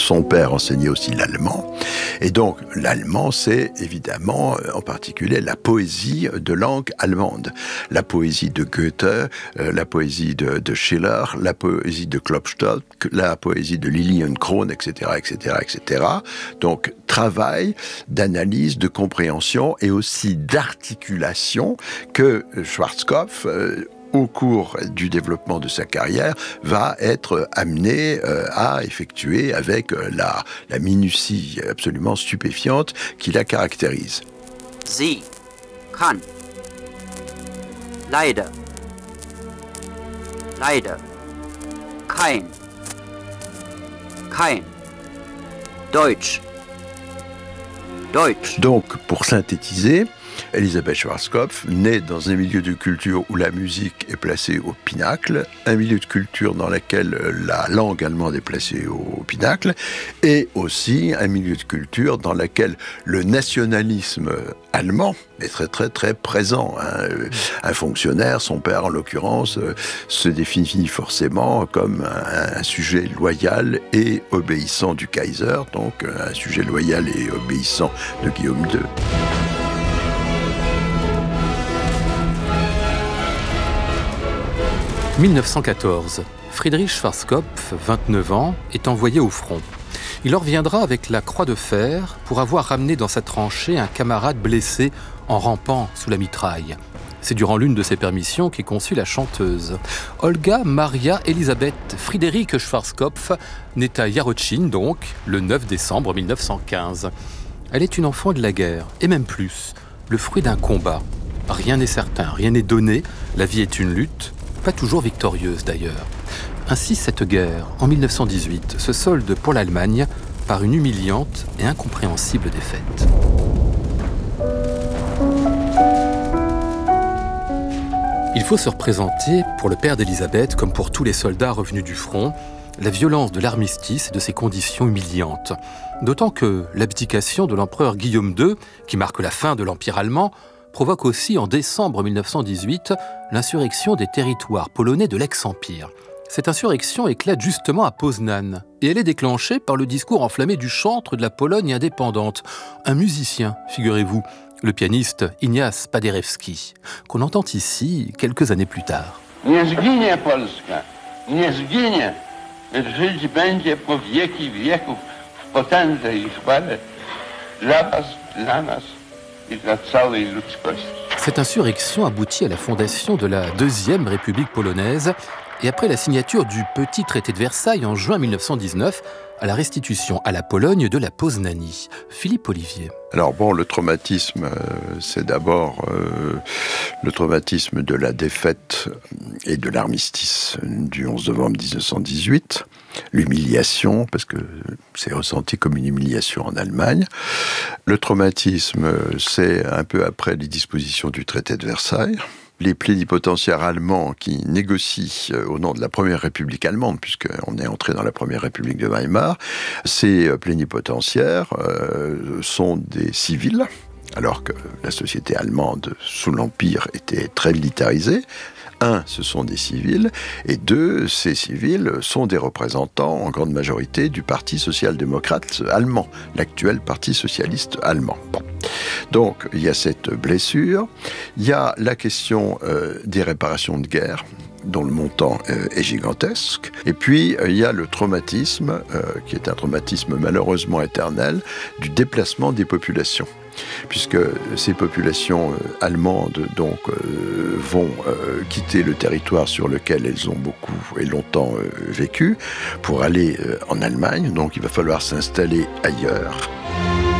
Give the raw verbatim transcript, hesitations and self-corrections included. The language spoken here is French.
son père enseignait aussi l'allemand. Et donc, l'allemand, c'est évidemment, en particulier, la poésie de langue allemande. La poésie de Goethe, euh, la poésie de, de Schiller, la poésie de Klopstock, la poésie de Liliencron, et cetera, et cetera, et cetera. Donc, travail d'analyse, de compréhension et aussi d'articulation que Schwarzkopf, euh, au cours du développement de sa carrière, va être amené euh, à effectuer avec euh, la, la minutie absolument stupéfiante qui la caractérise. Sie kann leider, leider kein, kein Deutsch, Deutsch. Donc, pour synthétiser, Elisabeth Schwarzkopf naît dans un milieu de culture où la musique est placée au pinacle, un milieu de culture dans lequel la langue allemande est placée au pinacle, et aussi un milieu de culture dans lequel le nationalisme allemand est très très très présent. Hein. Un fonctionnaire, son père en l'occurrence, se définit forcément comme un, un sujet loyal et obéissant du Kaiser, donc un sujet loyal et obéissant de Guillaume deux. dix-neuf cent quatorze, Friedrich Schwarzkopf, vingt-neuf ans, est envoyé au front. Il en reviendra avec la croix de fer pour avoir ramené dans sa tranchée un camarade blessé en rampant sous la mitraille. C'est durant l'une de ses permissions qu'est conçue la chanteuse. Olga Maria Elisabeth Friederike Schwarzkopf naît à Jarocin, donc, le neuf décembre mille neuf cent quinze. Elle est une enfant de la guerre, et même plus, le fruit d'un combat. Rien n'est certain, rien n'est donné, la vie est une lutte, pas toujours victorieuse d'ailleurs. Ainsi, cette guerre, en mille neuf cent dix-huit, se solde pour l'Allemagne par une humiliante et incompréhensible défaite. Il faut se représenter, pour le père d'Élisabeth, comme pour tous les soldats revenus du front, la violence de l'armistice et de ses conditions humiliantes. D'autant que l'abdication de l'empereur Guillaume deux, qui marque la fin de l'Empire allemand, provoque aussi en décembre mille neuf cent dix-huit l'insurrection des territoires polonais de l'ex-empire. Cette insurrection éclate justement à Poznan, et elle est déclenchée par le discours enflammé du chantre de la Pologne indépendante, un musicien, figurez-vous, le pianiste Ignace Paderewski, qu'on entend ici quelques années plus tard. Nie zginie Polska, nie zginie, lecz żyć będzie po wieki wieków w potędze i chwale dla was, dla nas. Cette insurrection aboutit à la fondation de la Deuxième République polonaise et après la signature du petit traité de Versailles en juin mille neuf cent dix-neuf, à la restitution à la Pologne de la Poznanie. Philippe Olivier. Alors bon, le traumatisme, euh, c'est d'abord euh, le traumatisme de la défaite et de l'armistice du onze novembre mille neuf cent dix-huit, l'humiliation, parce que c'est ressenti comme une humiliation en Allemagne. Le traumatisme, c'est un peu après les dispositions du traité de Versailles. Les plénipotentiaires allemands qui négocient au nom de la Première République allemande, puisqu'on est entré dans la Première République de Weimar, ces plénipotentiaires euh, sont des civils, alors que la société allemande sous l'Empire était très militarisée. Un, ce sont des civils, et deux, ces civils sont des représentants, en grande majorité, du Parti social-démocrate allemand, l'actuel Parti socialiste allemand. Bon. Donc, il y a cette blessure, il y a la question euh, des réparations de guerre, dont le montant euh, est gigantesque. Et puis, euh, il y a le traumatisme, euh, qui est un traumatisme malheureusement éternel, du déplacement des populations. Puisque ces populations euh, allemandes donc, euh, vont euh, quitter le territoire sur lequel elles ont beaucoup et longtemps euh, vécu pour aller euh, en Allemagne. Donc, il va falloir s'installer ailleurs.